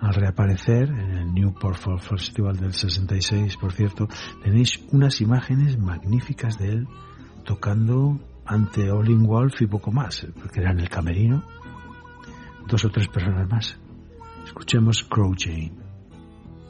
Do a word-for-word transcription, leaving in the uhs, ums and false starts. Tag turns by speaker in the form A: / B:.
A: al reaparecer en el Newport Folk Festival del sesenta y seis, por cierto, tenéis unas imágenes magníficas de él tocando ante Howlin' Wolf y poco más, porque era en el camerino, dos o tres personas más. Escuchemos Crow Jane.